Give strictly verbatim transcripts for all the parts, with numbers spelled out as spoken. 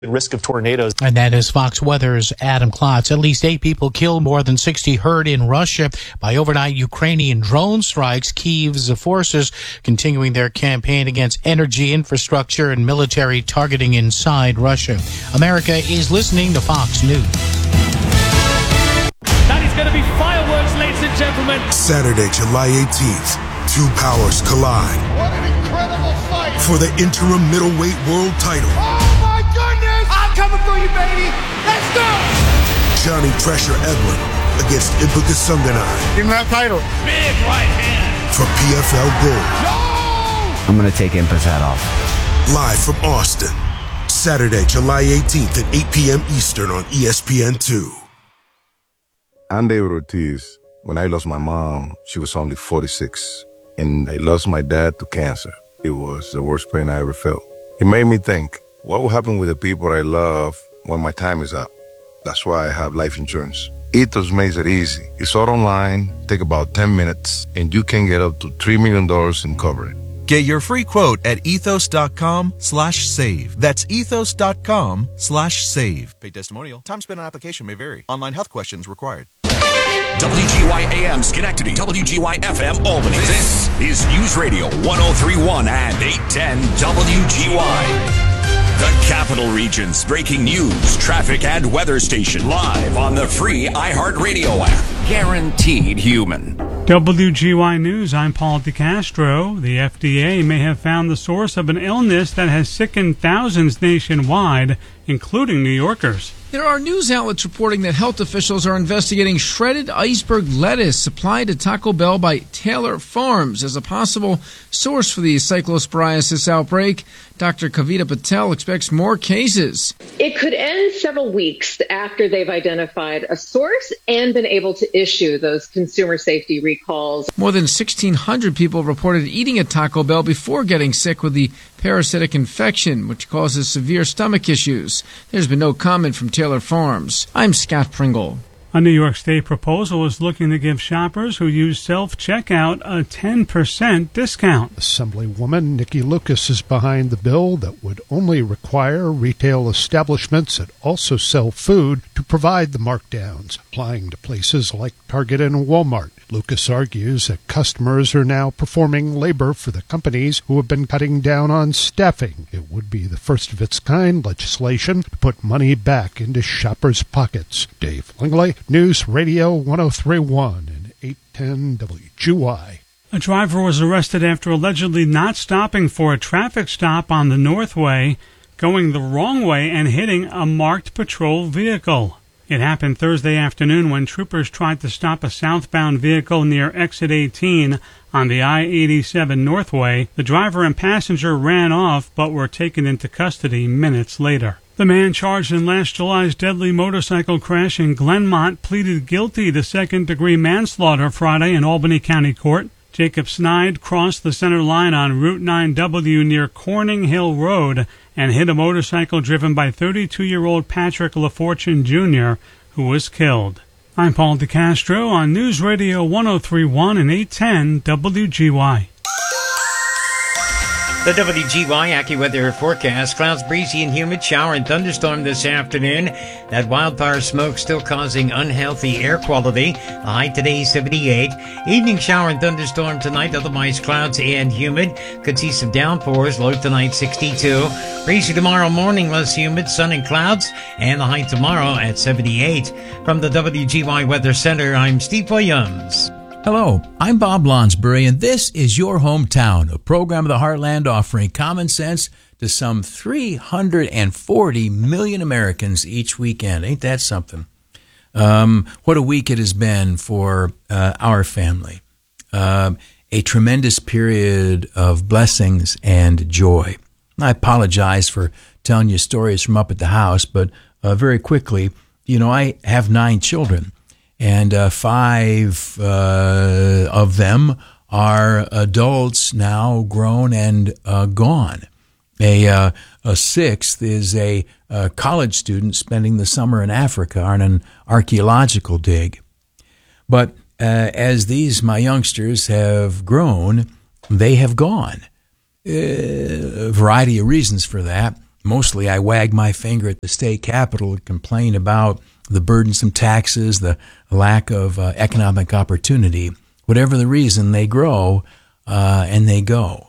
risk of tornadoes. And that is Fox Weather's Adam Klotz. At least eight people killed, more than sixty hurt in Russia by overnight Ukrainian drone strikes. Kyiv's forces continuing their campaign against energy infrastructure and military targeting inside Russia. America is listening to Fox News. That is going to be fireworks, ladies and gentlemen. Saturday, July eighteenth, two powers collide. What an incredible fight! For the interim middleweight world title. Oh my goodness! I'm coming for you, baby! Let's go! Johnny Pressure Edwin against Impuka Sunganai. Give me that title. Big right hand. For P F L Gold. No! I'm going to take Impuka's hat off. Live from Austin. Saturday, July eighteenth at eight p.m. Eastern on E S P N two. I'm David Ortiz. When I lost my mom, she was only forty-six. And I lost my dad to cancer. It was the worst pain I ever felt. It made me think, what will happen with the people I love when my time is up? That's why I have life insurance. Ethos makes it easy. It's all online, take about ten minutes, and you can get up to three million dollars in coverage. Get your free quote at ethos.com slash save. That's ethos.com slash save. Paid testimonial. Time spent on application may vary. Online health questions required. W G Y A M Schenectady, W G Y F M Albany. This is News Radio one oh three point one and eight ten W G Y. The Capital Region's breaking news, traffic, and weather station live on the free iHeartRadio app. Guaranteed human. W G Y News, I'm Paul DeCastro. The F D A may have found the source of an illness that has sickened thousands nationwide, including New Yorkers. There are news outlets reporting that health officials are investigating shredded iceberg lettuce supplied to Taco Bell by Taylor Farms as a possible source for the cyclosporiasis outbreak. Doctor Kavita Patel expects more cases. It could end several weeks after they've identified a source and been able to issue those consumer safety recalls. More than sixteen hundred people reported eating at Taco Bell before getting sick with the parasitic infection, which causes severe stomach issues. There's been no comment from Taylor Farms. I'm Scott Pringle. A New York State proposal is looking to give shoppers who use self-checkout a ten percent discount. Assemblywoman Nikki Lucas is behind the bill that would only require retail establishments that also sell food to provide the markdowns, applying to places like Target and Walmart. Lucas argues that customers are now performing labor for the companies who have been cutting down on staffing. It would be the first of its kind legislation to put money back into shoppers' pockets. Dave Langley, News Radio one oh three point one and eight ten W G Y. A driver was arrested after allegedly not stopping for a traffic stop on the Northway, going the wrong way and hitting a marked patrol vehicle. It happened Thursday afternoon when troopers tried to stop a southbound vehicle near exit eighteen on the I eighty-seven Northway. The driver and passenger ran off but were taken into custody minutes later. The man charged in last July's deadly motorcycle crash in Glenmont pleaded guilty to second-degree manslaughter Friday in Albany County Court. Jacob Snide crossed the center line on Route nine W near Corning Hill Road and hit a motorcycle driven by thirty-two-year-old Patrick LaFortune Junior, who was killed. I'm Paul DeCastro on News Radio one oh three point one and eight ten W G Y. The W G Y AccuWeather forecast: clouds, breezy and humid, shower and thunderstorm this afternoon. That wildfire smoke still causing unhealthy air quality. The high today seventy-eight. Evening shower and thunderstorm tonight, otherwise clouds and humid. Could see some downpours, low tonight sixty-two. Breezy tomorrow morning, less humid, sun and clouds, and the high tomorrow at seventy-eight. From the W G Y Weather Center, I'm Steve Williams. Hello, I'm Bob Lonsbury, and this is Your Hometown, a program of the Heartland offering common sense to some three hundred forty million Americans each weekend. Ain't that something? Um, what a week it has been for uh, our family. Uh, a tremendous period of blessings and joy. I apologize for telling you stories from up at the house, but uh, very quickly, you know, I have nine children. And uh, five uh, of them are adults now, grown and uh, gone. A, uh, a sixth is a, a college student spending the summer in Africa on an archaeological dig. But uh, as these, my youngsters, have grown, they have gone. Uh, a variety of reasons for that. mostly I wag my finger at the state capitol and complain about the burdensome taxes, the lack of uh, economic opportunity. Whatever the reason, they grow uh, and they go.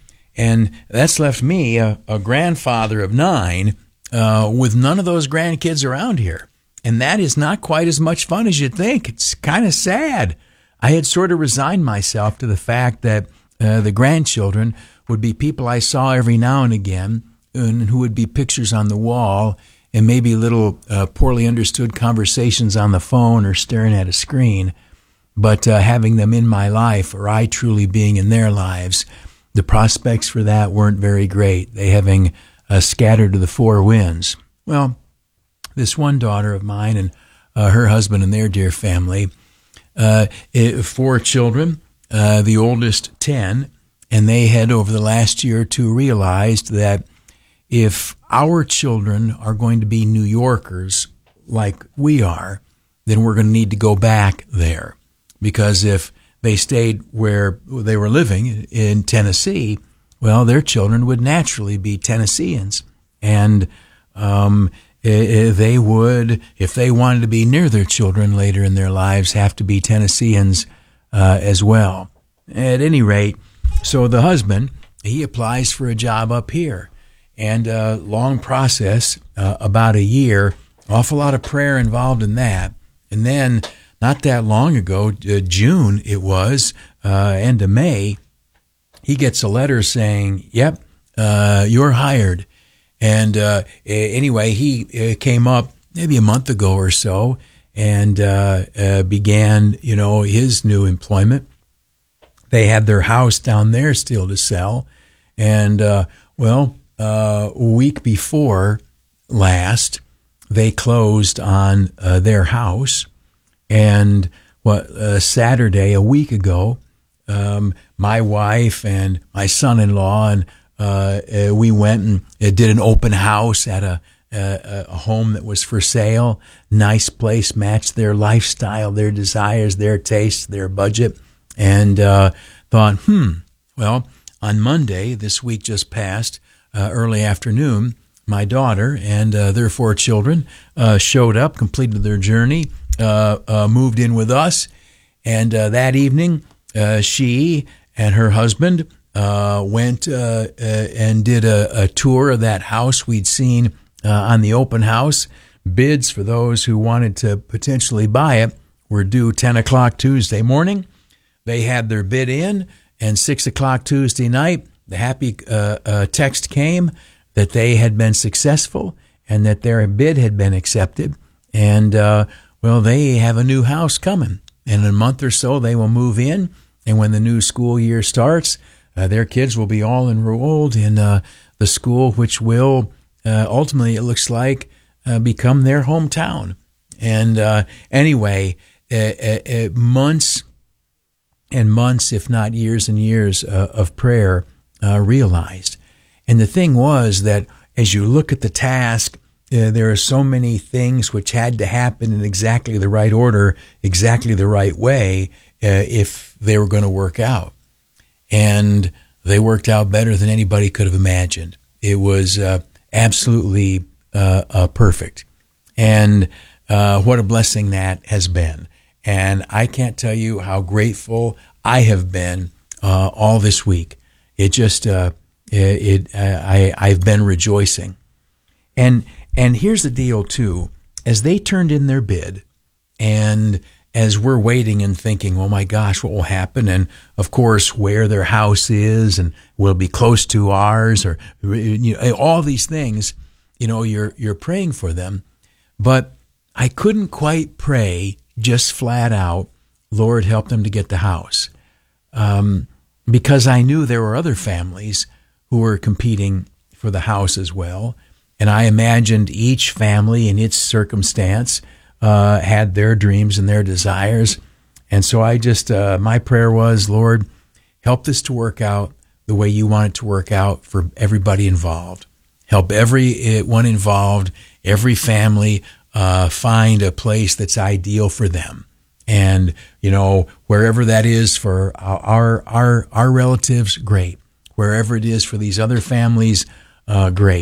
And that's left me, a, a grandfather of nine, uh, with none of those grandkids around here. And that is not quite as much fun as you'd think. It's kind of sad. I had sort of resigned myself to the fact that uh, the grandchildren would be people I saw every now and again, and who would be pictures on the wall and maybe little uh, poorly understood conversations on the phone or staring at a screen. But uh, having them in my life, or I truly being in their lives, the prospects for that weren't very great, they having uh, scattered to the four winds. Well, this one daughter of mine and uh, her husband and their dear family, uh, four children, uh, the oldest ten, and they had over the last year or two realized that if our children are going to be New Yorkers like we are, then we're going to need to go back there. Because if they stayed where they were living in Tennessee, well, their children would naturally be Tennesseans. And um, they would, if they wanted to be near their children later in their lives, have to be Tennesseans uh, as well. At any rate, so the husband, he applies for a job up here. And a long process, uh, about a year, awful lot of prayer involved in that. And then not that long ago, uh, June it was, uh, end of May, he gets a letter saying, yep, uh, you're hired. And uh, anyway, he uh, came up maybe a month ago or so and uh, uh, began, you know, his new employment. They had their house down there still to sell. And, uh, well, uh, a week before last, they closed on uh, their house. And what uh, Saturday, a week ago, um, my wife and my son-in-law and uh, uh, we went and uh, did an open house at a, a a home that was for sale. Nice place, matched their lifestyle, their desires, their tastes, their budget, and uh, thought, hmm. Well, on Monday, this week just passed, uh, early afternoon, my daughter and uh, their four children uh, showed up, completed their journey. Uh, uh, moved in with us, and uh, that evening uh, she and her husband uh, went uh, uh, and did a, a tour of that house we'd seen uh, on the open house. Bids for those who wanted to potentially buy it were due ten o'clock Tuesday morning. They had their bid in, and six o'clock Tuesday night, the happy uh, uh, text came that they had been successful and that their bid had been accepted, and uh well, they have a new house coming. In a month or so, they will move in. And when the new school year starts, uh, their kids will be all enrolled in uh, the school, which will uh, ultimately, it looks like, uh, become their hometown. And uh, anyway, uh, uh, uh, months and months, if not years and years uh, of prayer uh, realized. And the thing was that as you look at the task, Uh, there are so many things which had to happen in exactly the right order, exactly the right way, uh, if they were going to work out. And they worked out better than anybody could have imagined. It was uh, absolutely uh, uh, perfect. And uh, what a blessing that has been. And I can't tell you how grateful I have been uh, all this week. It just, uh, it, it uh, I, I've been rejoicing. And And here's the deal, too. As they turned in their bid, and as we're waiting and thinking, oh, my gosh, what will happen? And, of course, where their house is and will it be close to ours, or you know, all these things, you know, you're you're praying for them. But I couldn't quite pray just flat out, Lord, help them to get the house. Um, because I knew there were other families who were competing for the house as well. And I imagined each family in its circumstance uh, had their dreams and their desires. And so I just, uh, my prayer was, Lord, help this to work out the way you want it to work out for everybody involved. Help everyone involved, every family, uh, find a place that's ideal for them. And, you know, wherever that is for our, our, our relatives, great. Wherever it is for these other families, uh, great.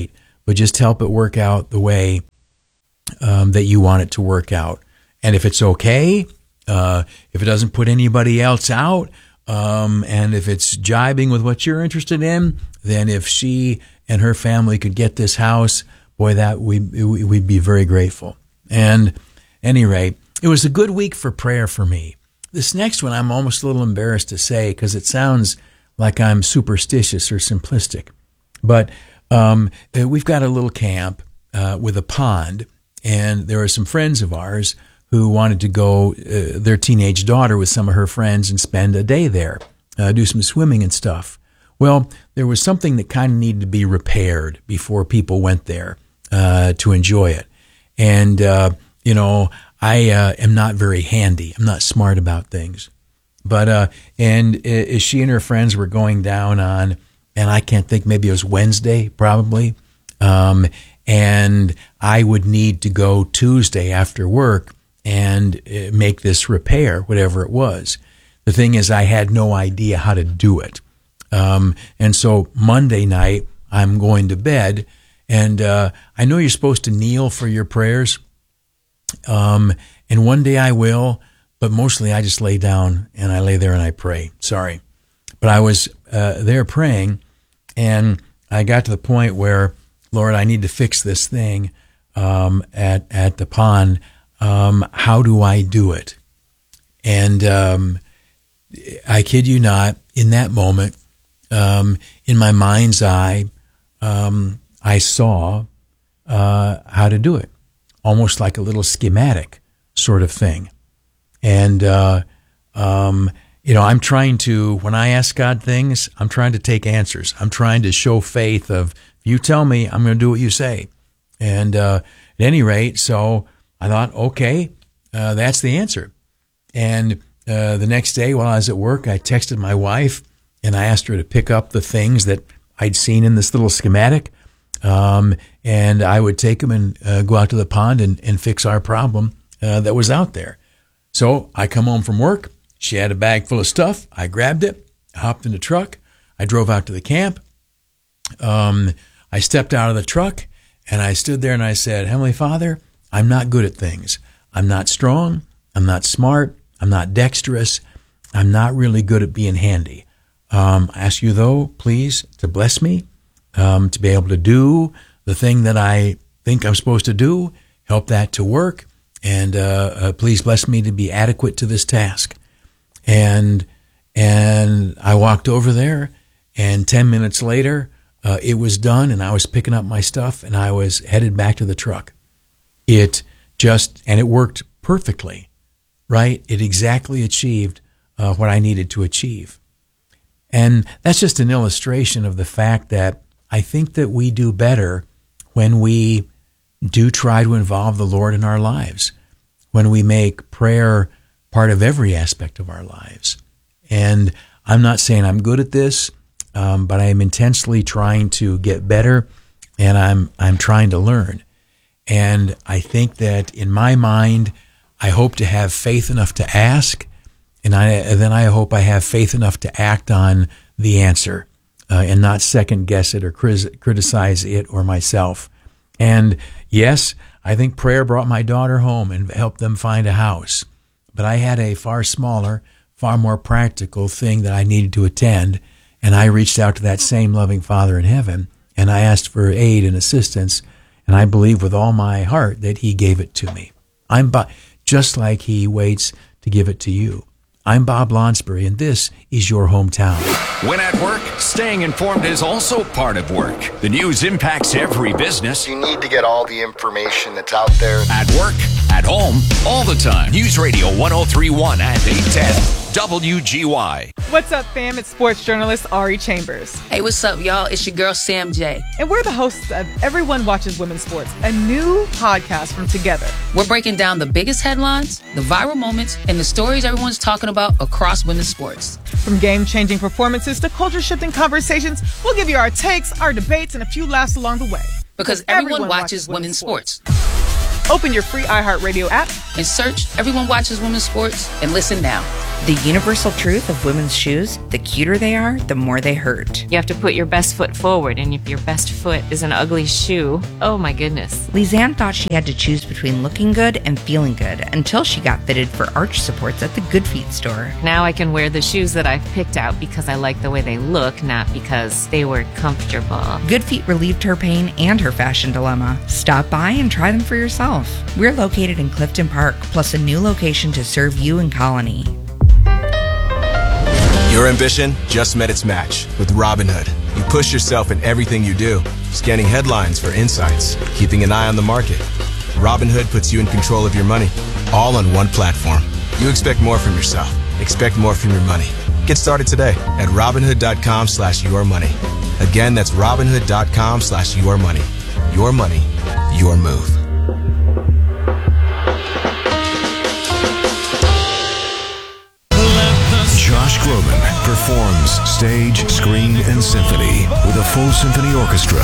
but just help it work out the way um, that you want it to work out. And if it's okay, uh, if it doesn't put anybody else out, um, and if it's jibing with what you're interested in, then if she and her family could get this house, boy, that we we'd be very grateful. And at any rate, it was a good week for prayer for me. This next one, I'm almost a little embarrassed to say because it sounds like I'm superstitious or simplistic. But um, we've got a little camp uh, with a pond, and there are some friends of ours who wanted to go, uh, their teenage daughter with some of her friends and spend a day there, uh, do some swimming and stuff. Well, there was something that kind of needed to be repaired before people went there uh, to enjoy it. And, uh, you know, I uh, am not very handy. I'm not smart about things. But, uh, and uh, she and her friends were going down on, and I can't think, maybe it was Wednesday, probably. Um, and I would need to go Tuesday after work and uh, make this repair, whatever it was. The thing is, I had no idea how to do it. Um, and so Monday night, I'm going to bed, and uh, I know you're supposed to kneel for your prayers. Um, and one day I will, but mostly I just lay down and I lay there and I pray. Sorry. But I was uh, there praying, and I got to the point where, Lord, I need to fix this thing um, at, at the pond. Um, how do I do it? And um, I kid you not, in that moment, um, in my mind's eye, um, I saw uh, how to do it. Almost like a little schematic sort of thing. And, uh, um, you know, I'm trying to, when I ask God things, I'm trying to take answers. I'm trying to show faith of, if you tell me, I'm going to do what you say. And uh, at any rate, so I thought, okay, uh, that's the answer. And uh, the next day while I was at work, I texted my wife and I asked her to pick up the things that I'd seen in this little schematic. Um, and I would take them and uh, go out to the pond and, and fix our problem uh, that was out there. So I come home from work. She had a bag full of stuff. I grabbed it, hopped in the truck. I drove out to the camp. Um, I stepped out of the truck and I stood there and I said, Heavenly Father, I'm not good at things. I'm not strong. I'm not smart. I'm not dexterous. I'm not really good at being handy. Um, I ask you, though, please, to bless me. Um, to be able to do the thing that I think I'm supposed to do, help that to work, and uh, uh, please bless me to be adequate to this task. And and I walked over there, and ten minutes later, uh, it was done, and I was picking up my stuff, and I was headed back to the truck. It just, and it worked perfectly, right? It exactly achieved uh, what I needed to achieve. And that's just an illustration of the fact that I think that we do better when we do try to involve the Lord in our lives, when we make prayer part of every aspect of our lives. And I'm not saying I'm good at this, um, but I am intensely trying to get better, and I'm I'm trying to learn. And I think that in my mind, I hope to have faith enough to ask, and, I, and then I hope I have faith enough to act on the answer. Uh, and not second guess it or criticize it or myself. And yes, I think prayer brought my daughter home and helped them find a house. But I had a far smaller, far more practical thing that I needed to attend. And I reached out to that same loving Father in heaven, and I asked for aid and assistance. And I believe with all my heart that he gave it to me. I'm Bob, just like he waits to give it to you. I'm Bob Lonsbury, and this is your hometown. When at work, staying informed is also part of work. The news impacts every business. You need to get all the information that's out there. At work, at home, all the time. News Radio one oh three point one and eight ten W G Y. What's up, fam? It's sports journalist Ari Chambers. Hey, what's up, y'all? It's your girl, Sam J. And we're the hosts of Everyone Watches Women's Sports, a new podcast from Together. We're breaking down the biggest headlines, the viral moments, and the stories everyone's talking about across women's sports. From game-changing performances to culture-shifting conversations, we'll give you our takes, our debates, and a few laughs along the way. Because everyone, everyone watches, watches women's sports. sports. Open your free iHeartRadio app and search Everyone Watches Women's Sports and listen now. The universal truth of women's shoes, the cuter they are, the more they hurt. You have to put your best foot forward, and if your best foot is an ugly shoe, oh my goodness. Lisanne thought she had to choose between looking good and feeling good until she got fitted for arch supports at the Good Feet store. Now I can wear the shoes that I've picked out because I like the way they look, not because they were comfortable. Good Feet relieved her pain and her fashion dilemma. Stop by and try them for yourself. We're located in Clifton Park, plus a new location to serve you in Colony. Your ambition just met its match with Robinhood. You push yourself in everything you do, scanning headlines for insights, keeping an eye on the market. Robinhood puts you in control of your money, all on one platform. You expect more from yourself. Expect more from your money. Get started today at Robinhood.com slash your money. Again, that's Robinhood.com slash your money. Your money, your move. Josh Groban performs stage, screen, and symphony with a full symphony orchestra.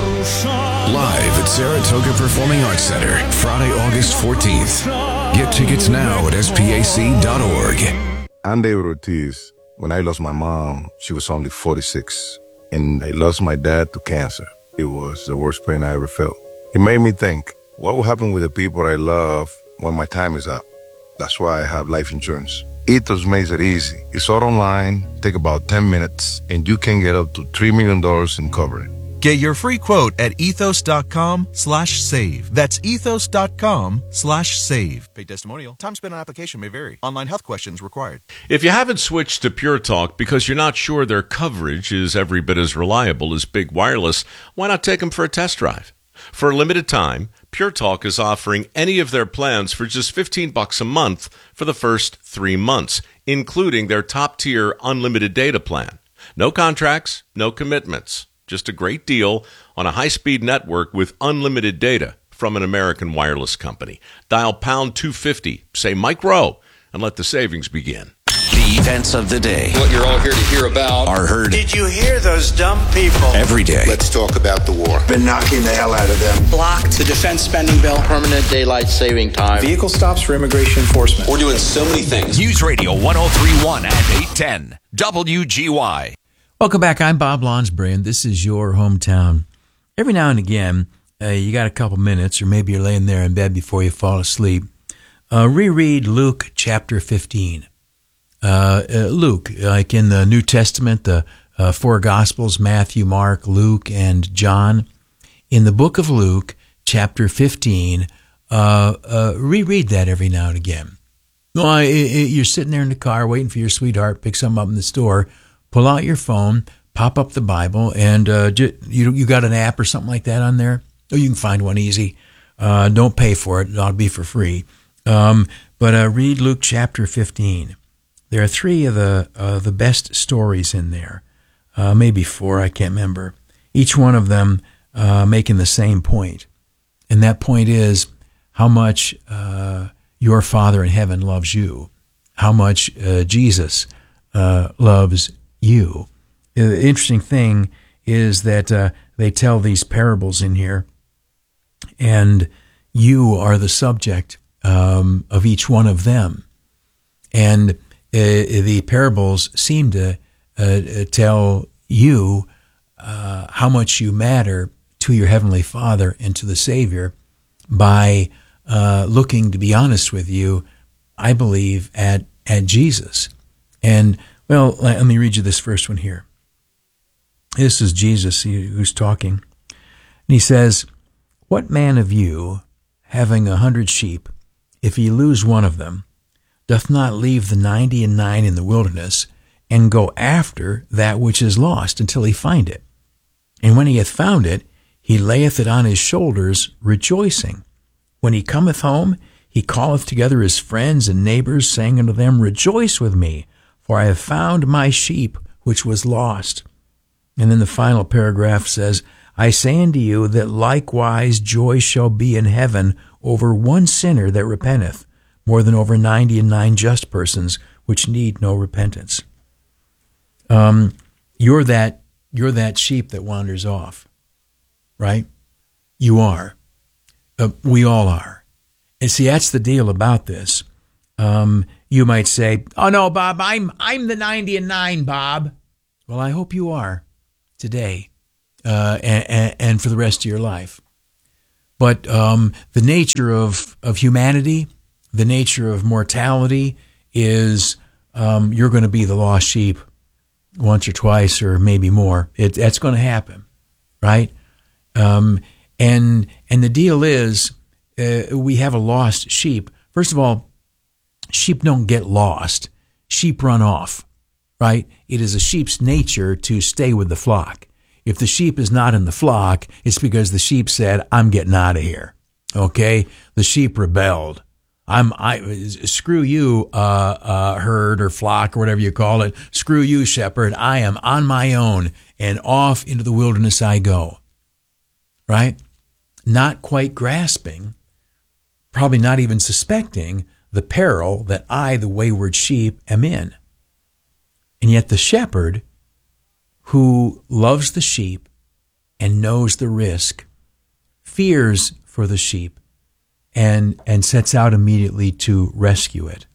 Live at Saratoga Performing Arts Center, Friday, August fourteenth. Get tickets now at S P A C dot org. I'm David Ortiz. When I lost my mom, she was only forty-six. And I lost my dad to cancer. It was the worst pain I ever felt. It made me think, what will happen with the people I love when my time is up? That's why I have life insurance. Ethos makes it easy. It's all online, take about ten minutes, and you can get up to three million dollars in coverage. Get your free quote at ethos.com slash save. That's ethos.com slash save. Paid testimonial. Time spent on application may vary. Online health questions required. If you haven't switched to Pure Talk because you're not sure their coverage is every bit as reliable as Big Wireless, why not take them for a test drive? For a limited time, Pure Talk is offering any of their plans for just fifteen bucks a month for the first three months, including their top-tier unlimited data plan. No contracts, no commitments. Just a great deal on a high-speed network with unlimited data from an American wireless company. Dial pound two fifty, say Mike Rowe, and let the savings begin. The events of the day. What you're all here to hear about are heard. Did you hear those dumb people? Every day. Let's talk about the war. Been knocking the hell out of them. Blocked. The defense spending bill. Permanent daylight saving time. Vehicle stops for immigration enforcement. We're doing so many things. News Radio one oh three point one and eight ten W G Y. Welcome back. I'm Bob Lonsbury, and this is your hometown. Every now and again, uh, you got a couple minutes, or maybe you're laying there in bed before you fall asleep. Uh, reread Luke chapter fifteen. Uh, uh, Luke, like in the New Testament, the uh, four Gospels, Matthew, Mark, Luke, and John. In the book of Luke, chapter fifteen, uh, uh, reread that every now and again. No, I, I, you're sitting there in the car waiting for your sweetheart, pick something up in the store, pull out your phone, pop up the Bible, and uh, ju- you you got an app or something like that on there? Oh, you can find one easy. Uh, don't pay for it. It ought to be for free. Um, but uh, read Luke chapter fifteen. There are three of the uh, the best stories in there, uh, maybe four, I can't remember. Each one of them uh, making the same point, and that point is how much uh, your Father in heaven loves you, how much uh, Jesus uh, loves you. The interesting thing is that uh, they tell these parables in here, and you are the subject um, of each one of them, and Uh, the parables seem to uh, tell you uh, how much you matter to your Heavenly Father and to the Savior by uh, looking, to be honest with you, I believe, at, at Jesus. And, well, let me read you this first one here. This is Jesus who's talking. And he says, "What man of you, having a hundred sheep, if he lose one of them, doth not leave the ninety and nine in the wilderness, and go after that which is lost until he find it? And when he hath found it, he layeth it on his shoulders, rejoicing. When he cometh home, he calleth together his friends and neighbors, saying unto them, Rejoice with me, for I have found my sheep which was lost." And then the final paragraph says, "I say unto you that likewise joy shall be in heaven over one sinner that repenteth, more than over ninety and nine just persons which need no repentance." Um, you're that you're that sheep that wanders off, right? You are. Uh, we all are. And see, that's the deal about this. Um, You might say, "Oh no, Bob, I'm I'm the ninety and nine, Bob." Well, I hope you are today, uh, and, and for the rest of your life. But um, the nature of of humanity, the nature of mortality, is um, you're going to be the lost sheep once or twice, or maybe more. It, that's going to happen, right? Um, and and the deal is, uh, we have a lost sheep. First of all, sheep don't get lost. Sheep run off, right? It is a sheep's nature to stay with the flock. If the sheep is not in the flock, it's because the sheep said, "I'm getting out of here." Okay? The sheep rebelled. I'm I screw you, uh, uh, herd or flock or whatever you call it. Screw you, shepherd. I am on my own, and off into the wilderness I go. Right? Not quite grasping, probably not even suspecting the peril that I, the wayward sheep, am in. And yet the shepherd, who loves the sheep and knows the risk, fears for the sheep, and and sets out immediately to rescue it.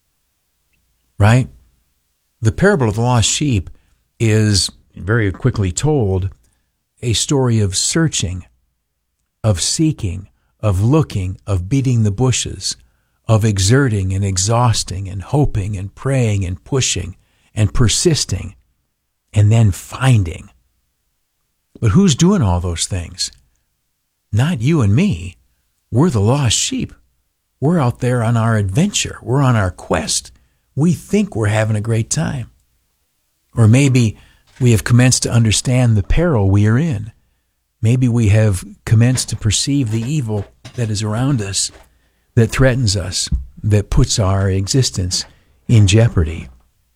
Right? The parable of the lost sheep is, very quickly told, a story of searching, of seeking, of looking, of beating the bushes, of exerting and exhausting and hoping and praying and pushing and persisting, and then finding. But who's doing all those things? Not you and me. We're the lost sheep. We're out there on our adventure. We're on our quest. We think we're having a great time. Or maybe we have commenced to understand the peril we are in. Maybe we have commenced to perceive the evil that is around us, that threatens us, that puts our existence in jeopardy.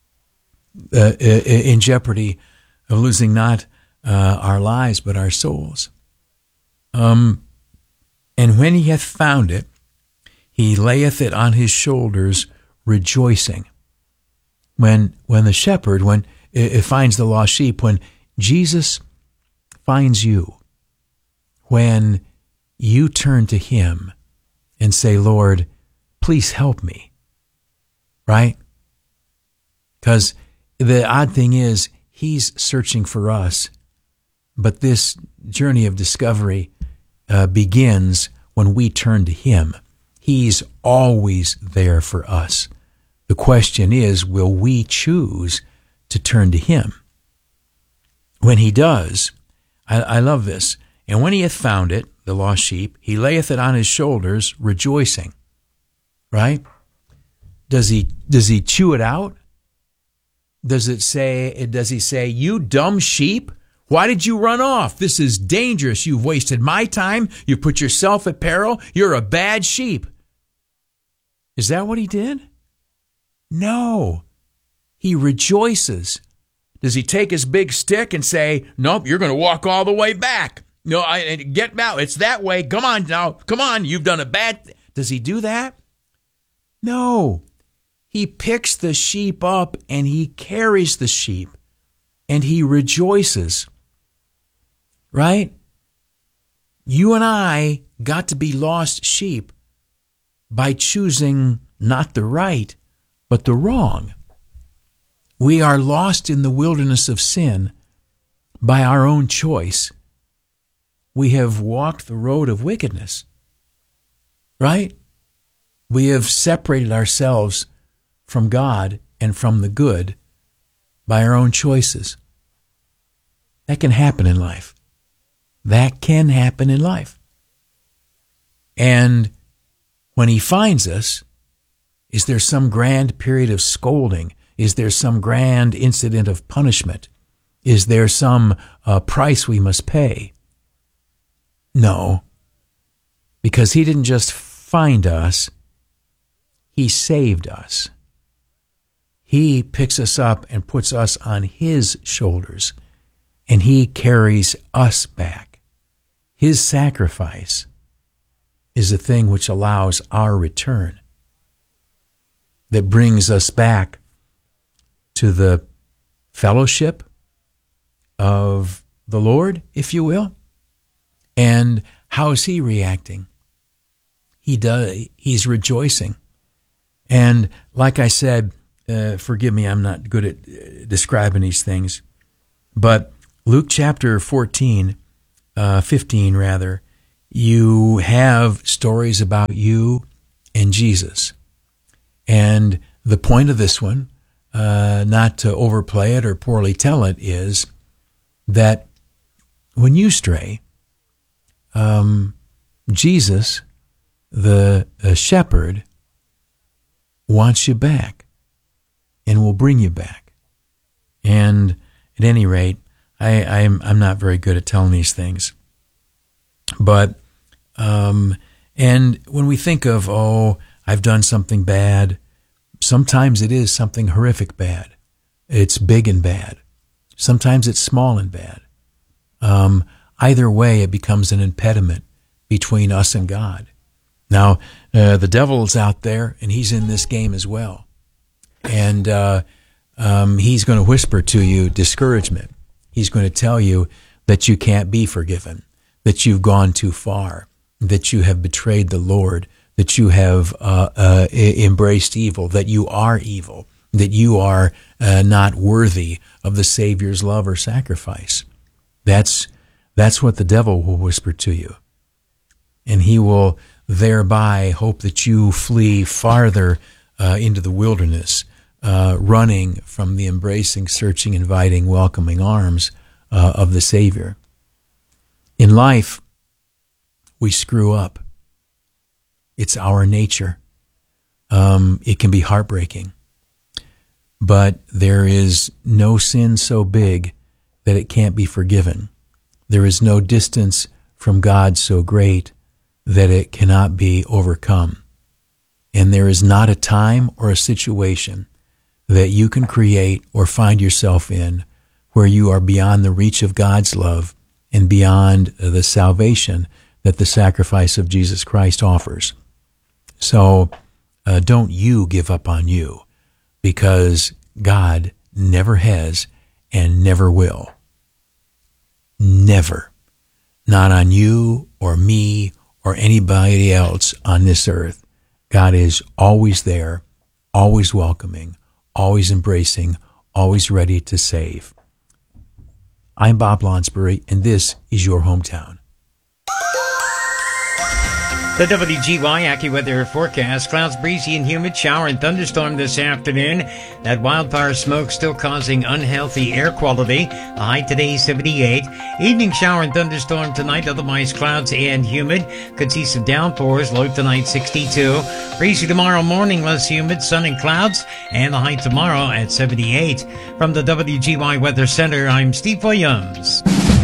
Uh, in jeopardy of losing not uh, our lives, but our souls. Um, and when he hath found it, he layeth it on his shoulders, rejoicing. When when the shepherd, when it finds the lost sheep, when Jesus finds you, when you turn to him and say, "Lord, please help me," right? Because the odd thing is, he's searching for us, but this journey of discovery uh, begins when we turn to him. He's always there for us. The question is, will we choose to turn to him? When he does, I, I love this. And when he hath found it, the lost sheep, he layeth it on his shoulders, rejoicing. Right? Does he does he chew it out? Does it say, does he say, "You dumb sheep, why did you run off? This is dangerous. You've wasted my time. You've put yourself at peril. You're a bad sheep"? Is that what he did? No. He rejoices. Does he take his big stick and say, "Nope, you're going to walk all the way back. No, I get out. It's that way. Come on now. Come on. You've done a bad..." Th-. Does he do that? No. He picks the sheep up and he carries the sheep and he rejoices. Right? You and I got to be lost sheep by choosing not the right, but the wrong. We are lost in the wilderness of sin by our own choice. We have walked the road of wickedness. Right? We have separated ourselves from God and from the good by our own choices. That can happen in life. That can happen in life. And when he finds us, is there some grand period of scolding? Is there some grand incident of punishment? Is there some uh, price we must pay? No, because he didn't just find us, he saved us. He picks us up and puts us on his shoulders, and he carries us back. His sacrifice is the thing which allows our return, that brings us back to the fellowship of the Lord, if you will. And how is he reacting? He does, he's rejoicing. And like I said, uh, forgive me, I'm not good at uh, describing these things, but Luke chapter fourteen, uh, fifteen rather, you have stories about you and Jesus. And the point of this one, uh, not to overplay it or poorly tell it, is that when you stray, um, Jesus, the uh, shepherd, wants you back and will bring you back. And at any rate, I, I'm, I'm not very good at telling these things. But, um, and when we think of, oh, I've done something bad, sometimes it is something horrific bad. It's big and bad. Sometimes it's small and bad. Um, either way, it becomes an impediment between us and God. Now, uh, the devil's out there, and he's in this game as well. And uh, um, he's going to whisper to you discouragement. He's going to tell you that you can't be forgiven, that you've gone too far, that you have betrayed the Lord, that you have uh, uh, embraced evil, that you are evil, that you are uh, not worthy of the Savior's love or sacrifice. That's that's what the devil will whisper to you. And he will thereby hope that you flee farther uh, into the wilderness, uh, running from the embracing, searching, inviting, welcoming arms uh, of the Savior. In life, we screw up. It's our nature. Um, it can be heartbreaking. But there is no sin so big that it can't be forgiven. There is no distance from God so great that it cannot be overcome. And there is not a time or a situation that you can create or find yourself in where you are beyond the reach of God's love and beyond the salvation that the sacrifice of Jesus Christ offers. So uh, don't you give up on you, because God never has and never will. Never. Not on you or me or anybody else on this earth. God is always there, always welcoming, always embracing, always ready to save. I'm Bob Lonsbury, and this is your hometown. The W G Y AccuWeather forecast: clouds, breezy and humid, shower and thunderstorm this afternoon. That wildfire smoke still causing unhealthy air quality. The high today seventy-eight. Evening shower and thunderstorm tonight, otherwise clouds and humid. Could see some downpours, low tonight sixty-two. Breezy tomorrow morning, less humid, sun and clouds, and the high tomorrow at seventy-eight. From the W G Y Weather Center, I'm Steve Williams.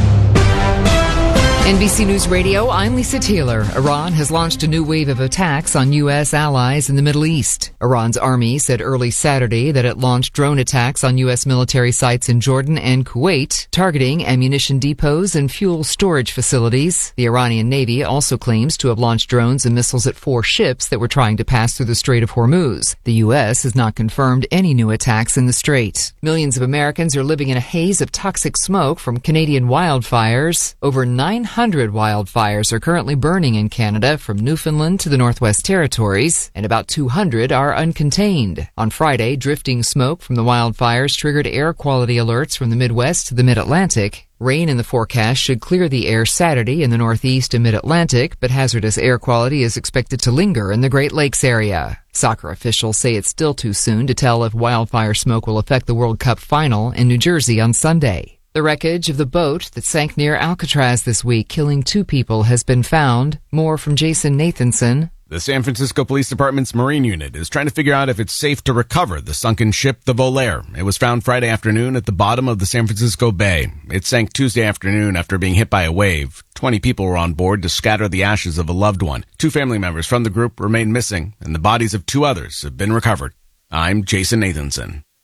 N B C News Radio, I'm Lisa Taylor. Iran has launched a new wave of attacks on U S allies in the Middle East. Iran's army said early Saturday that it launched drone attacks on U S military sites in Jordan and Kuwait, targeting ammunition depots and fuel storage facilities. The Iranian Navy also claims to have launched drones and missiles at four ships that were trying to pass through the Strait of Hormuz. The U S has not confirmed any new attacks in the strait. Millions of Americans are living in a haze of toxic smoke from Canadian wildfires. Over nine hundred wildfires are currently burning in Canada, from Newfoundland to the Northwest Territories, and about two hundred are uncontained. On Friday, drifting smoke from the wildfires triggered air quality alerts from the Midwest to the Mid-Atlantic. Rain in the forecast should clear the air Saturday in the Northeast and Mid-Atlantic, but hazardous air quality is expected to linger in the Great Lakes area. Soccer officials say it's still too soon to tell if wildfire smoke will affect the World Cup final in New Jersey on Sunday. The wreckage of the boat that sank near Alcatraz this week, killing two people, has been found. More from Jason Nathanson. The San Francisco Police Department's Marine Unit is trying to figure out if it's safe to recover the sunken ship, the Volaire. It was found Friday afternoon at the bottom of the San Francisco Bay. It sank Tuesday afternoon after being hit by a wave. Twenty people were on board to scatter the ashes of a loved one. Two family members from the group remain missing, and the bodies of two others have been recovered. I'm Jason Nathanson.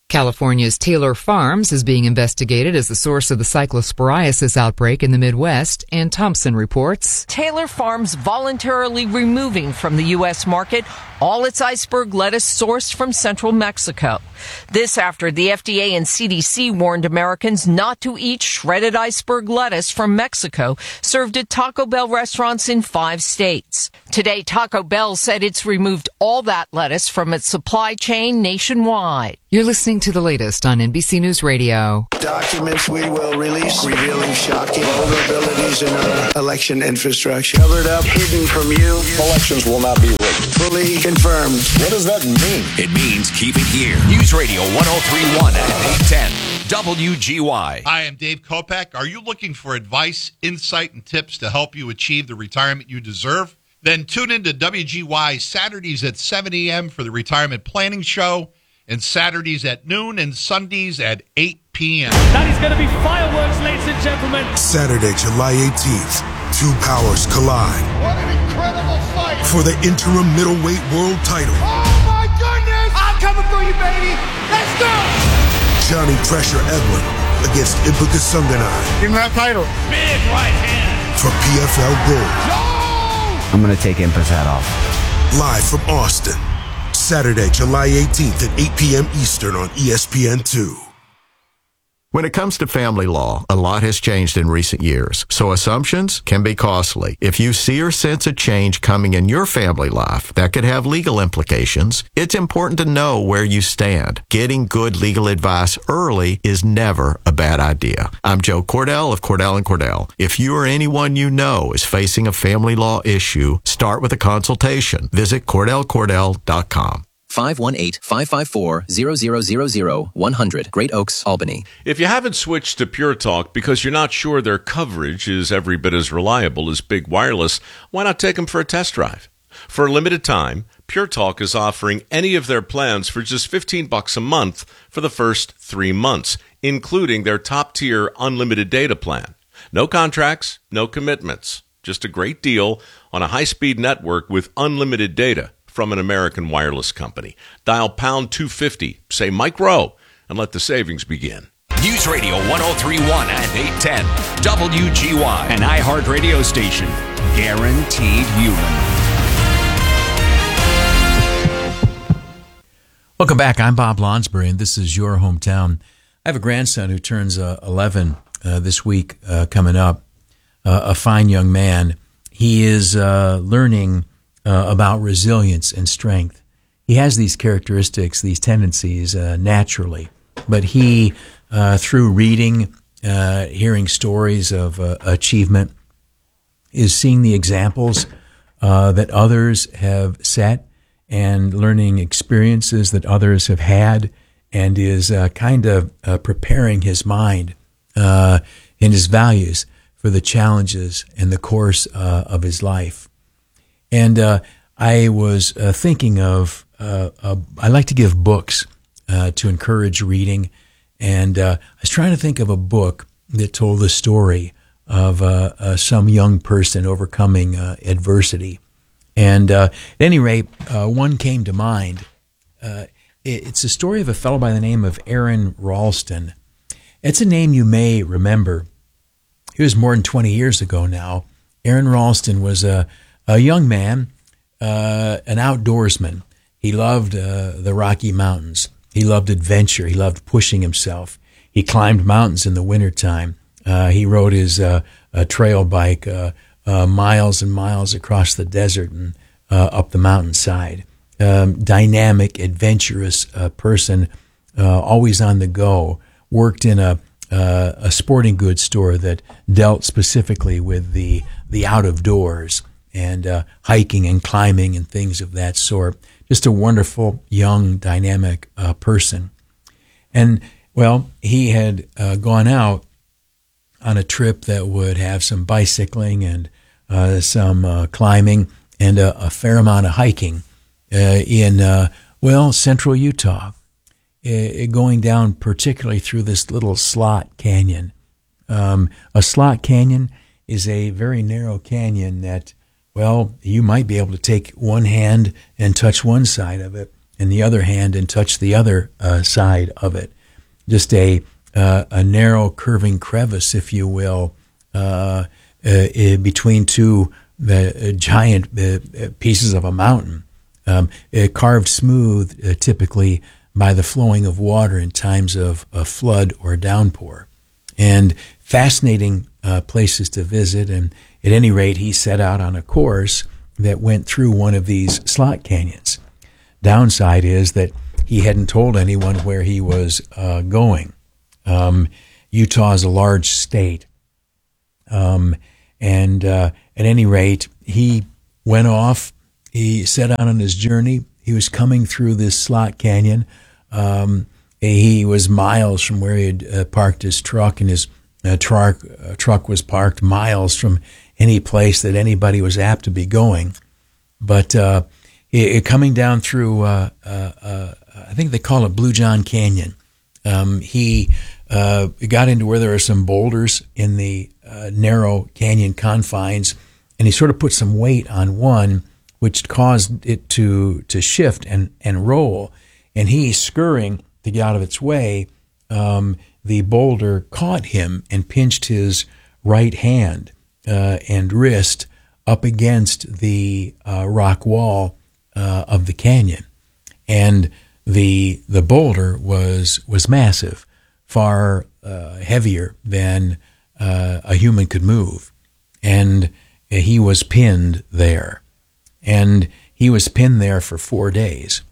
California's Taylor Farms is being investigated as the source of the cyclosporiasis outbreak in the Midwest, and Thompson reports. Taylor Farms voluntarily removing from the U S market all its iceberg lettuce sourced from central Mexico. This after the F D A and C D C warned Americans not to eat shredded iceberg lettuce from Mexico served at Taco Bell restaurants in five states. Today, Taco Bell said it's removed all that lettuce from its supply chain nationwide. You're listening to the latest on N B C News Radio. Documents we will release revealing shocking vulnerabilities in our election infrastructure. Covered up, hidden from you. Elections will not be rigged. Fully confirmed. What does that mean? It means keep it here. News Radio one oh three point one and eight ten W G Y. Hi, I'm Dave Kopak. Are you looking for advice, insight, and tips to help you achieve the retirement you deserve? Then tune in to W G Y Saturdays at seven a.m. for the Retirement Planning Show, and Saturdays at noon and Sundays at eight p.m. That is going to be fireworks, ladies and gentlemen. Saturday, July eighteenth, two powers collide. What an incredible fight. For the interim middleweight world title. Oh, my goodness. I'm coming for you, baby. Let's go. Johnny Pressure Edwin against Ibuka Sunganai. Give him that title. Big right hand. For P F L Gold. No! I'm going to take Impa's hat off. Live from Austin. Saturday, July eighteenth at eight p.m. Eastern on E S P N two. When it comes to family law, a lot has changed in recent years, so assumptions can be costly. If you see or sense a change coming in your family life that could have legal implications, it's important to know where you stand. Getting good legal advice early is never a bad idea. I'm Joe Cordell of Cordell and Cordell. If you or anyone you know is facing a family law issue, start with a consultation. Visit Cordell Cordell dot com. five one eight, five five four, zero zero zero zero, one hundred, Great Oaks, Albany. If you haven't switched to Pure Talk because you're not sure their coverage is every bit as reliable as Big Wireless, why not take them for a test drive? For a limited time, Pure Talk is offering any of their plans for just fifteen bucks a month for the first three months, including their top-tier unlimited data plan. No contracts, no commitments, just a great deal on a high-speed network with unlimited data from an American wireless company. Dial pound two fifty, say Mike Rowe, and let the savings begin. News Radio one oh three point one and eight ten W G Y. An iHeart radio station. Guaranteed human. Welcome back. I'm Bob Lonsbury, and this is your hometown. I have a grandson who turns uh, eleven uh, this week uh, coming up, uh, a fine young man. He is uh, learning Uh, about resilience and strength. He has these characteristics, these tendencies uh, naturally, but he, uh, through reading, uh, hearing stories of uh, achievement, is seeing the examples uh, that others have set and learning experiences that others have had, and is uh, kind of uh, preparing his mind uh, and his values for the challenges in the course uh, of his life. And uh, I was uh, thinking of, uh, uh, I like to give books uh, to encourage reading. And uh, I was trying to think of a book that told the story of uh, uh, some young person overcoming uh, adversity. And uh, at any rate, uh, one came to mind. Uh, it's the story of a fellow by the name of Aron Ralston. It's a name you may remember. It was more than twenty years ago now. Aron Ralston was a A young man, uh, an outdoorsman. He loved uh, the Rocky Mountains. He loved adventure. He loved pushing himself. He climbed mountains in the wintertime. Uh, he rode his uh, uh, trail bike uh, uh, miles and miles across the desert and uh, up the mountainside. Um, dynamic, adventurous uh, person, uh, always on the go. Worked in a uh, a sporting goods store that dealt specifically with the the out of doors. And uh, hiking and climbing and things of that sort. Just a wonderful, young, dynamic uh, person. And, well, he had uh, gone out on a trip that would have some bicycling and uh, some uh, climbing and a, a fair amount of hiking uh, in, uh, well, central Utah, uh, going down particularly through this little slot canyon. Um, a slot canyon is a very narrow canyon that, well, you might be able to take one hand and touch one side of it, in the other hand and touch the other uh, side of it. Just a uh, a narrow curving crevice, if you will, uh, uh, between two uh, giant uh, pieces of a mountain, um, uh, carved smooth, uh, typically by the flowing of water in times of a flood or downpour. And fascinating uh, places to visit. And at any rate, he set out on a course that went through one of these slot canyons. Downside is that he hadn't told anyone where he was uh, going. Um, Utah is a large state. Um, and uh, at any rate, he went off. He set out on his journey. He was coming through this slot canyon. Um, he was miles from where he had uh, parked his truck, and his uh, truck, uh, truck was parked miles from any place that anybody was apt to be going. But uh, it, coming down through, uh, uh, uh, I think they call it Blue John Canyon, um, he uh, got into where there are some boulders in the uh, narrow canyon confines, and he sort of put some weight on one, which caused it to to shift and, and roll. And he, scurrying to get out of its way, um, the boulder caught him and pinched his right hand uh, and wrist up against the uh, rock wall uh, of the canyon. And the the boulder was was massive, far uh, heavier than uh, a human could move. And he was pinned there. And he was pinned there for four days.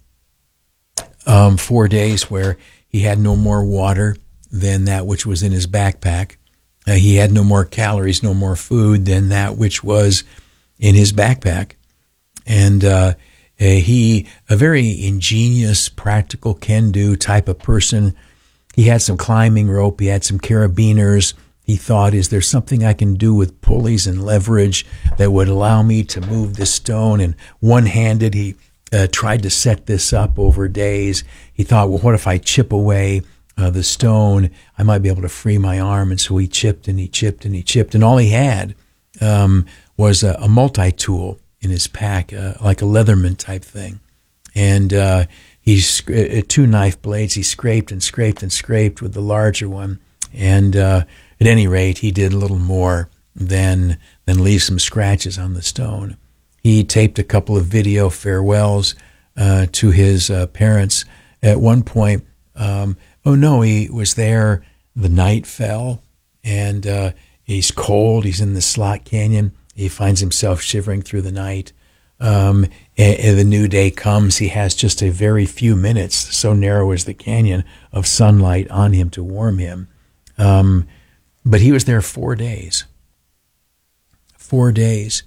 Um, four days where he had no more water than that which was in his backpack. Uh, he had no more calories, no more food than that which was in his backpack. And uh, uh, he, a very ingenious, practical, can-do type of person. He had some climbing rope. He had some carabiners. He thought, is there something I can do with pulleys and leverage that would allow me to move this stone? And one-handed, he uh, tried to set this up over days. He thought, well, what if I chip away uh, the stone? I might be able to free my arm. And so he chipped and he chipped and he chipped. And all he had um, was a, a multi-tool in his pack, uh, like a Leatherman type thing. And uh, he uh, two knife blades. He scraped and scraped and scraped with the larger one. And uh, at any rate, he did a little more than than leave some scratches on the stone. He taped a couple of video farewells uh, to his uh, parents. At one point, um, oh no, he was there. The night fell, and uh, he's cold. He's in the slot canyon. He finds himself shivering through the night. Um, and, and the new day comes. He has just a very few minutes, so narrow is the canyon, of sunlight on him to warm him. Um, but he was there four days. Four days.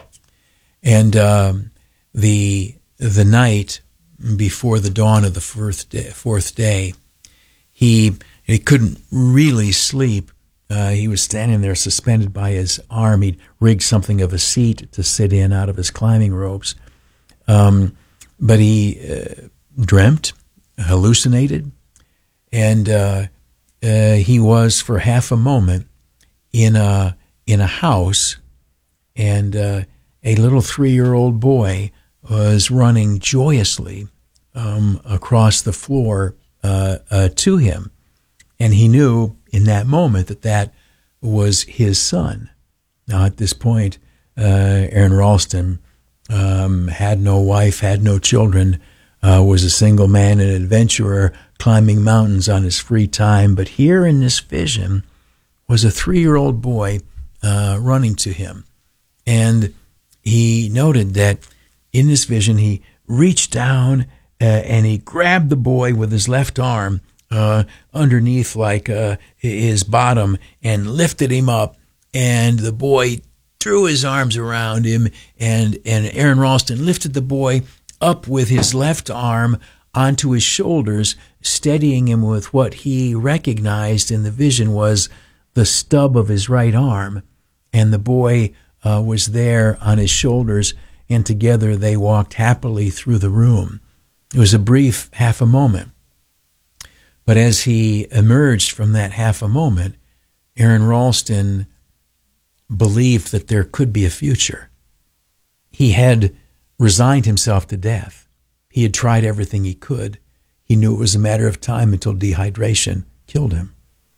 And um, the the night before the dawn of the fourth day, fourth day he, he couldn't really sleep. Uh, he was standing there suspended by his arm. He'd rigged something of a seat to sit in out of his climbing ropes. Um, but he uh, dreamt, hallucinated, and uh, uh, he was for half a moment in a in a house, and uh, a little three-year-old boy was running joyously um, across the floor uh, uh, to him, and he knew in that moment that that was his son. Now, at this point, uh, Aron Ralston um, had no wife, had no children, uh, was a single man, an adventurer, climbing mountains on his free time. But here in this vision was a three-year-old boy uh, running to him. And he noted that in this vision, he reached down uh, and he grabbed the boy with his left arm uh, underneath like uh, his bottom and lifted him up. And the boy threw his arms around him, and, and Aron Ralston lifted the boy up with his left arm onto his shoulders, steadying him with what he recognized in the vision was the stub of his right arm. And the boy uh, was there on his shoulders, and together they walked happily through the room. It was a brief half a moment. But as he emerged from that half a moment, Aron Ralston believed that there could be a future. He had resigned himself to death. He had tried everything he could. He knew it was a matter of time until dehydration killed him.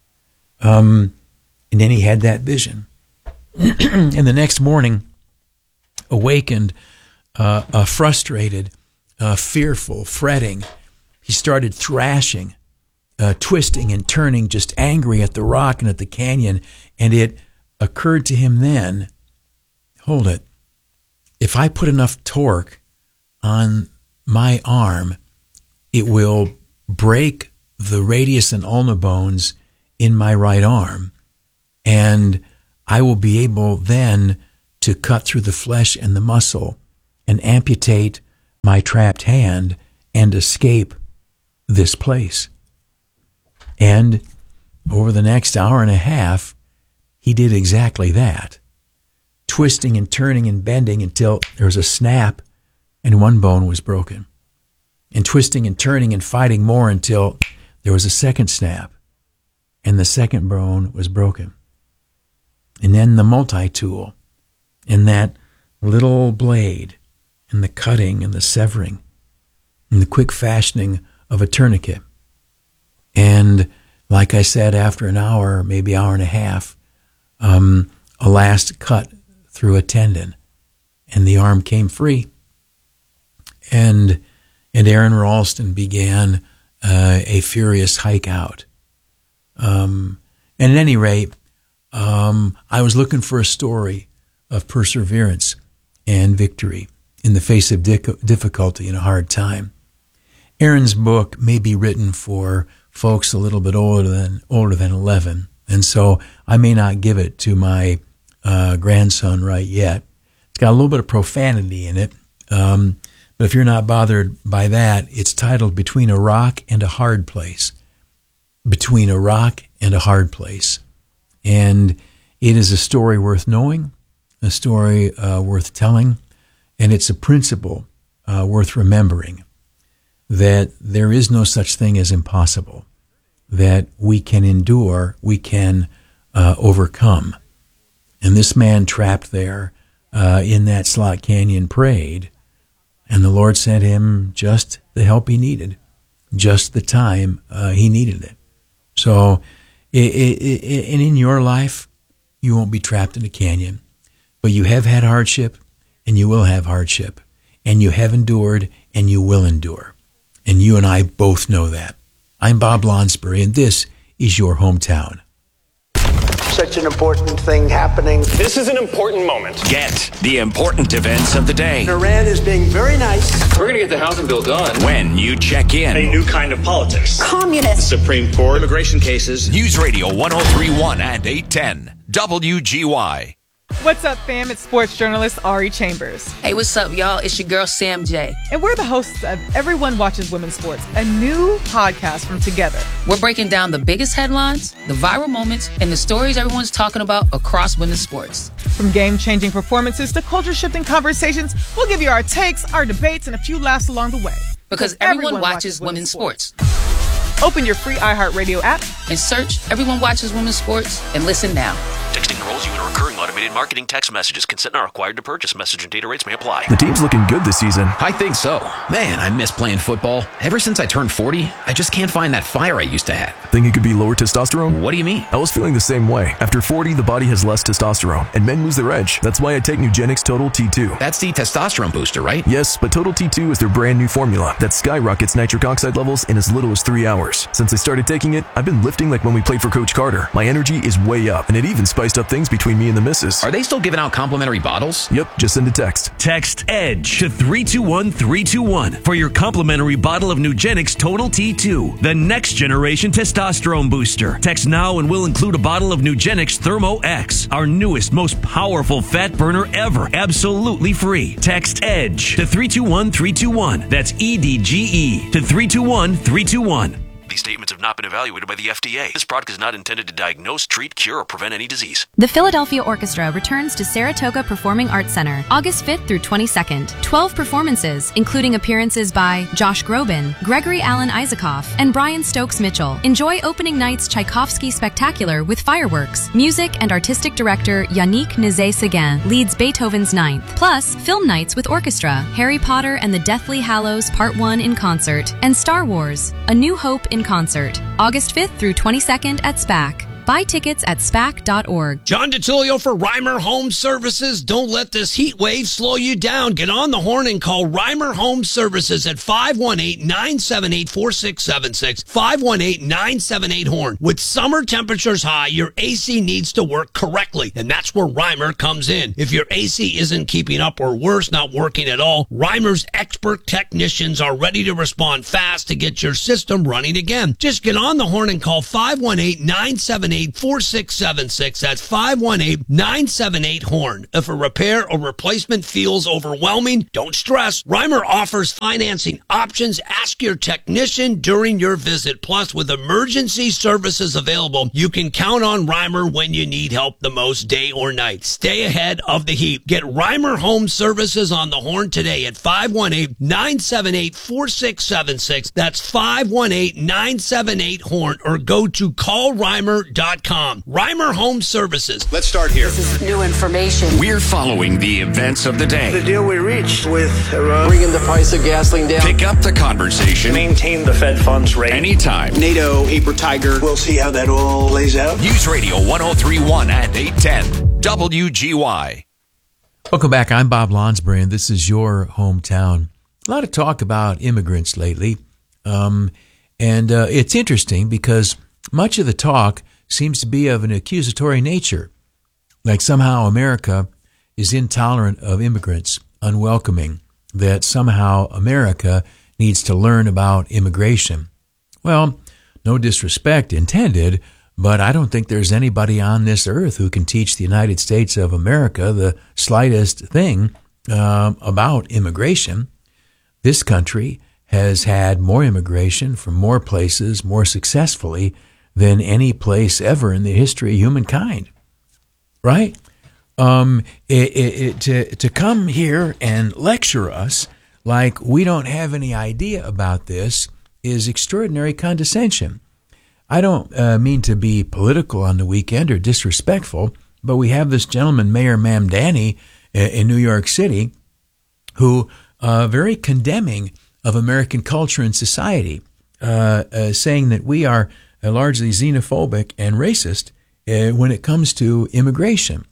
Um, and then he had that vision. And the next morning, awakened, uh, uh, frustrated, uh, fearful, fretting, he started thrashing, uh, twisting and turning, just angry at the rock and at the canyon. And it occurred to him then, hold it, if I put enough torque on my arm, it will break the radius and ulna bones in my right arm, and I will be able then to cut through the flesh and the muscle and amputate my trapped hand and escape this place. And over the next hour and a half, he did exactly that, twisting and turning and bending until there was a snap and one bone was broken, and twisting and turning and fighting more until there was a second snap and the second bone was broken. And then the multi-tool and that little blade and the cutting and the severing and the quick fashioning of a tourniquet. And like I said, after an hour, maybe hour and a half, um, a last cut through a tendon and the arm came free. And and Aaron Ralston began uh, a furious hike out. Um, and at any rate, um, I was looking for a story of perseverance and victory in the face of dic- difficulty and a hard time. Aaron's book may be written for folks a little bit older than older than eleven, and so I may not give it to my uh, grandson right yet. It's got a little bit of profanity in it. Um, But if you're not bothered by that, it's titled Between a Rock and a Hard Place. Between a Rock and a Hard Place. And it is a story worth knowing, a story uh, worth telling, and it's a principle uh, worth remembering, that there is no such thing as impossible, that we can endure, we can uh, overcome. And this man trapped there uh, in that slot canyon prayed, and the Lord sent him just the help he needed, just the time uh, he needed it. So, it, it, it, and in your life, you won't be trapped in a canyon, but you have had hardship, and you will have hardship, and you have endured, and you will endure. And you and I both know that. I'm Bob Lonsbury, and this is your hometown. Such an important thing happening. This is an important moment. Get the important events of the day. Iran is being very nice. We're going to get the housing bill done. When you check in. A new kind of politics. Communist. Supreme Court. Immigration cases. News Radio one oh three point one and eight ten W G Y. What's up, fam? It's sports journalist Ari Chambers. Hey, what's up, y'all? It's your girl, Sam J. And we're the hosts of Everyone Watches Women's Sports, a new podcast from Together. We're breaking down the biggest headlines, the viral moments, and the stories everyone's talking about across women's sports. From game-changing performances to culture-shifting conversations, we'll give you our takes, our debates, and a few laughs along the way. Because, because everyone, everyone watches, watches women's sports. sports. Open your free iHeartRadio app and search Everyone Watches Women's Sports and listen now. Texting enrolls you in a recurring automated marketing text messages. Consent not required to purchase. Message and data rates may apply. The team's looking good this season. I think so. Man, I miss playing football. Ever since I turned forty, I just can't find that fire I used to have. Think it could be lower testosterone? What do you mean? I was feeling the same way. After forty, the body has less testosterone, and men lose their edge. That's why I take Nugenix Total T two. That's the testosterone booster, right? Yes, but Total T two is their brand new formula that skyrockets nitric oxide levels in as little as three hours. Since I started taking it, I've been lifting like when we played for Coach Carter. My energy is way up, and it even spiced up things between me and the missus. Are they still giving out complimentary bottles? Yep, just send a text. Text EDGE to three two one three two one for your complimentary bottle of Nugenix Total T two, the next generation testosterone booster. Text now and we'll include a bottle of Nugenix Thermo X, our newest, most powerful fat burner ever, absolutely free. Text EDGE to three two one three two one. That's E D G E to three two one three two one. These statements have not been evaluated by the F D A. This product is not intended to diagnose, treat, cure, or prevent any disease. The Philadelphia Orchestra returns to Saratoga Performing Arts Center August fifth through twenty-second. twelve performances, including appearances by Josh Groban, Gregory Alan Isaacoff, and Brian Stokes Mitchell. Enjoy opening night's Tchaikovsky Spectacular with fireworks. Music and artistic director Yannick Nézet-Séguin leads Beethoven's Ninth. Plus, film nights with orchestra, Harry Potter and the Deathly Hallows Part one in concert, and Star Wars, A New Hope in concert. August fifth through twenty-second at SPAC. Buy tickets at spac dot org. John DiTullio for Reimer Home Services. Don't let this heat wave slow you down. Get on the horn and call Reimer Home Services at five one eight, nine seven eight, four six seven six. five one eight, nine seven eight, horn. With summer temperatures high, your A C needs to work correctly, and that's where Reimer comes in. If your A C isn't keeping up or worse, not working at all, Reimer's expert technicians are ready to respond fast to get your system running again. Just get on the horn and call five one eight, nine seven eight, four six seven six. That's five one eight, nine seven eight, horn. If a repair or replacement feels overwhelming, don't stress. Reimer offers financing options. Ask your technician during your visit. Plus, with emergency services available, you can count on Reimer when you need help the most, day or night. Stay ahead of the heat. Get Reimer Home Services on the horn today at five one eight, nine seven eight, four six seven six. That's five one eight, nine seven eight, horn, or go to call reimer dot com. Reimer Home Services. Let's start here. This is new information. We're following the events of the day. The deal we reached with Iran, bringing the price of gasoline down. Pick up the conversation. Maintain the Fed funds rate. Anytime. NATO, paper tiger. We'll see how that all lays out. News Radio one oh three point one and eight ten W G Y. Welcome back. I'm Bob Lonsbury, and this is your hometown. A lot of talk about immigrants lately. Um, and uh, it's interesting because much of the talk seems to be of an accusatory nature, like somehow America is intolerant of immigrants, unwelcoming, that somehow America needs to learn about immigration. Well, no disrespect intended, but I don't think there's anybody on this earth who can teach the United States of America the slightest thing um, about immigration. This country has had more immigration from more places more successfully than any place ever in the history of humankind, right? Um, it, it, it, to, to come here and lecture us like we don't have any idea about this is extraordinary condescension. I don't uh, mean to be political on the weekend or disrespectful, but we have this gentleman, Mayor Mamdani, in New York City, who uh, very condemning of American culture and society, uh, uh, saying that we are uh, largely xenophobic and racist uh, when it comes to immigration.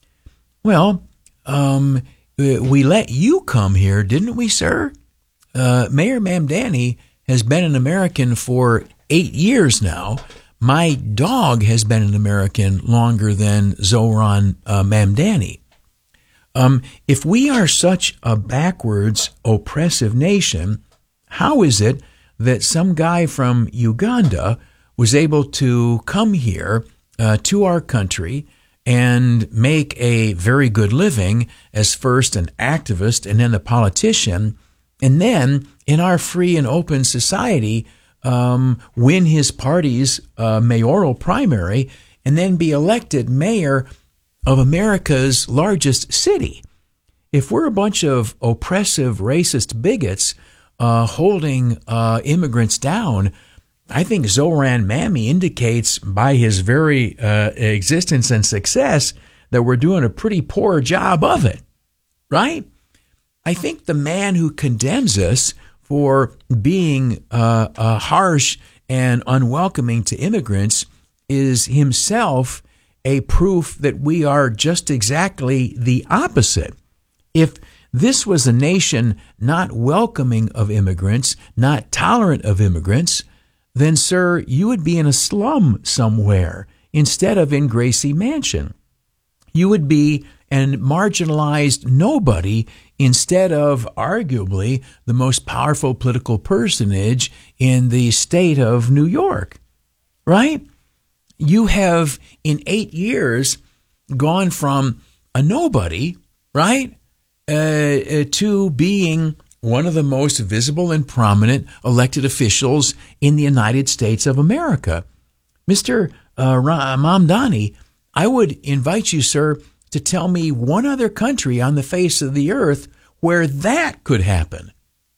Well, um, we let you come here, didn't we, sir? Uh, Mayor Mamdani has been an American for eight years now. My dog has been an American longer than Zohran uh, Mamdani. Um, if we are such a backwards, oppressive nation, how is it that some guy from Uganda was able to come here uh, to our country and make a very good living as first an activist and then a politician, and then in our free and open society um, win his party's uh, mayoral primary and then be elected mayor of America's largest city? If we're a bunch of oppressive, racist bigots uh, holding uh, immigrants down, I think Zohran Mamdani indicates by his very uh, existence and success that we're doing a pretty poor job of it, right? I think the man who condemns us for being uh, uh, harsh and unwelcoming to immigrants is himself a proof that we are just exactly the opposite. If this was a nation not welcoming of immigrants, not tolerant of immigrants, then, sir, you would be in a slum somewhere instead of in Gracie Mansion. You would be an marginalized nobody instead of arguably the most powerful political personage in the state of New York, right? You have, in eight years, gone from a nobody, right, uh, to being one of the most visible and prominent elected officials in the United States of America. Mister Uh, Mamdani, I would invite you, sir, to tell me one other country on the face of the earth where that could happen.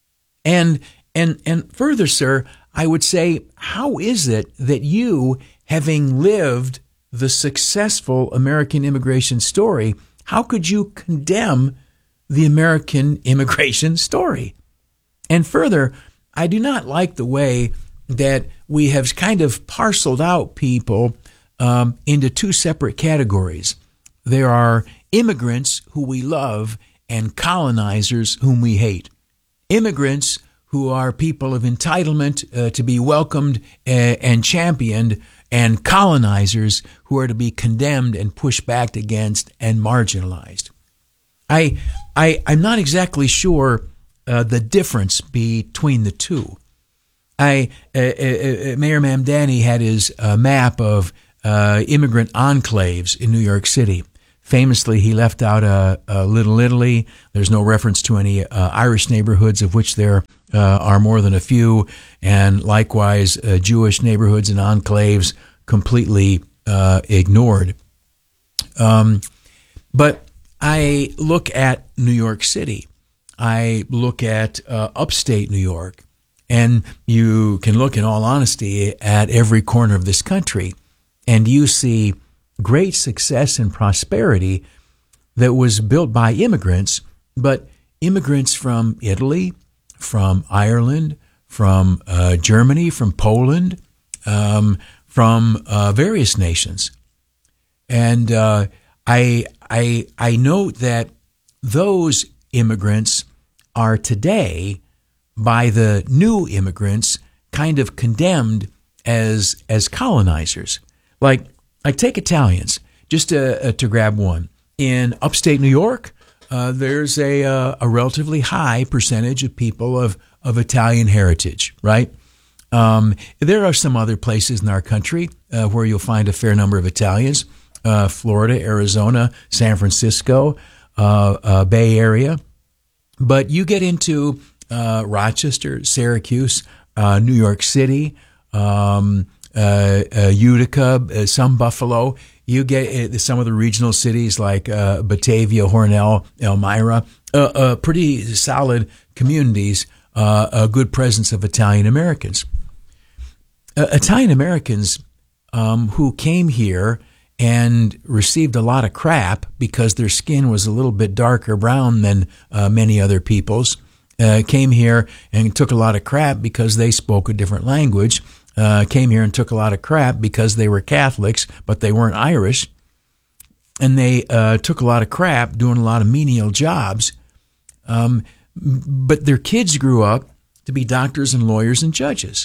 And and and further, sir, I would say, how is it that you, having lived the successful American immigration story, how could you condemn the American immigration story? And further, I do not like the way that we have kind of parceled out people um, into two separate categories. There are immigrants who we love and colonizers whom we hate. Immigrants who are people of entitlement uh, to be welcomed uh, and championed, and colonizers who are to be condemned and pushed back against and marginalized. I, I, I'm not exactly sure uh, the difference between the two. I, uh, uh, Mayor Mamdani had his uh, map of uh, immigrant enclaves in New York City. Famously, he left out uh, uh, Little Italy. There's no reference to any uh, Irish neighborhoods, of which there uh, are more than a few, and likewise uh, Jewish neighborhoods and enclaves completely uh, ignored. Um, but I look at New York City. I look at uh, upstate New York. And you can look, in all honesty, at every corner of this country, and you see great success and prosperity that was built by immigrants, but immigrants from Italy, from Ireland, from uh, Germany, from Poland, um, from uh, various nations. And uh, I, I, I note that those immigrants are today, by the new immigrants, kind of condemned as as colonizers. Like, I take Italians, just to, uh, to grab one. In upstate New York, uh, there's a uh, a relatively high percentage of people of, of Italian heritage, right? Um, there are some other places in our country uh, where you'll find a fair number of Italians. Uh, Florida, Arizona, San Francisco, uh, uh, Bay Area. But you get into Uh, Rochester, Syracuse, uh, New York City, um, uh, uh, Utica, uh, some Buffalo. You get uh, some of the regional cities like uh, Batavia, Hornell, Elmira, uh, uh, pretty solid communities, uh, a good presence of Italian Americans. Uh, Italian Americans um, who came here and received a lot of crap because their skin was a little bit darker brown than uh, many other people's. Uh, came here and took a lot of crap because they spoke a different language, uh, came here and took a lot of crap because they were Catholics, but they weren't Irish, and they uh, took a lot of crap doing a lot of menial jobs, um, but their kids grew up to be doctors and lawyers and judges.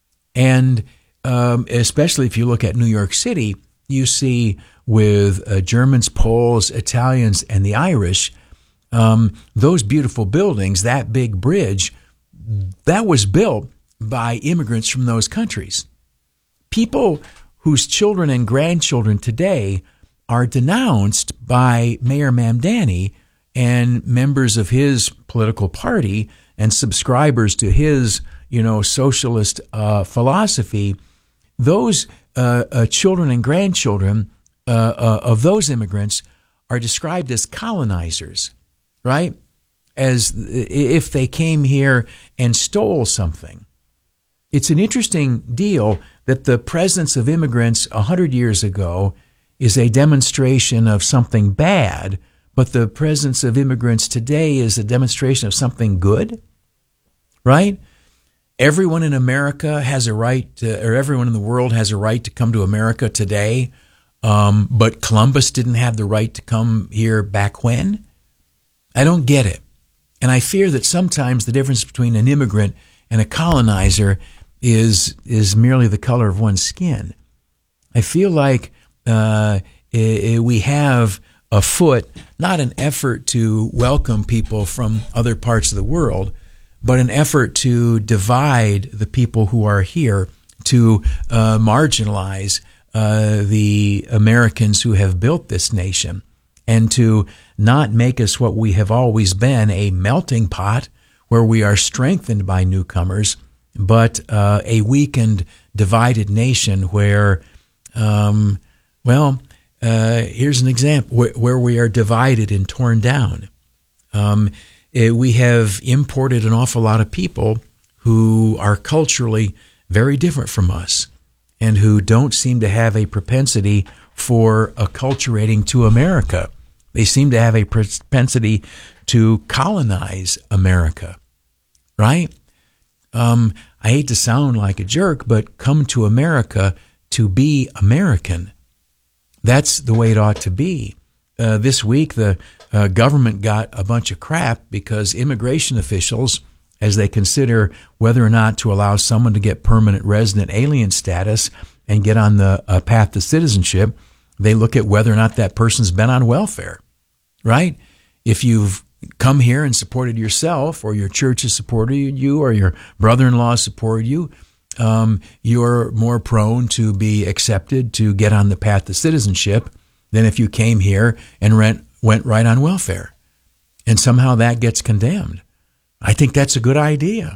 And um, especially if you look at New York City, you see with uh, Germans, Poles, Italians, and the Irish, Um, those beautiful buildings, that big bridge, that was built by immigrants from those countries. People whose children and grandchildren today are denounced by Mayor Mamdani and members of his political party and subscribers to his, you know, socialist uh, philosophy. Those uh, uh, children and grandchildren uh, uh, of those immigrants are described as colonizers. Right? As if they came here and stole something. It's an interesting deal that the presence of immigrants a hundred years ago is a demonstration of something bad, but the presence of immigrants today is a demonstration of something good. Right? Everyone in America has a right to, or everyone in the world has a right to come to America today, um, but Columbus didn't have the right to come here back when? I don't get it. And I fear that sometimes the difference between an immigrant and a colonizer is is merely the color of one's skin. I feel like uh, we have afoot not an effort to welcome people from other parts of the world, but an effort to divide the people who are here, to uh, marginalize uh, the Americans who have built this nation, and to not make us what we have always been, a melting pot where we are strengthened by newcomers, but uh, a weakened, divided nation where, um, well, uh, here's an example where, where we are divided and torn down. Um, eh, we have imported an awful lot of people who are culturally very different from us and who don't seem to have a propensity for acculturating to America. They seem to have a propensity to colonize America, right? Um, I hate to sound like a jerk, but come to America to be American. That's the way it ought to be. Uh, this week, the uh, government got a bunch of crap because immigration officials, as they consider whether or not to allow someone to get permanent resident alien status and get on the uh, path to citizenship, they look at whether or not that person's been on welfare, right? If you've come here and supported yourself, or your church has supported you, or your brother-in-law supported you, um, you're more prone to be accepted to get on the path to citizenship than if you came here and rent, went right on welfare. And somehow that gets condemned. I think that's a good idea.